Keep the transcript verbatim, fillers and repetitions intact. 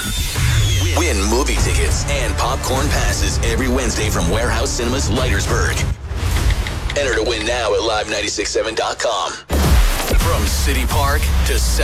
Win movie tickets and popcorn passes every Wednesday from Warehouse Cinemas, Leitersburg. Enter to win now at live nine six seven dot com. From City Park to South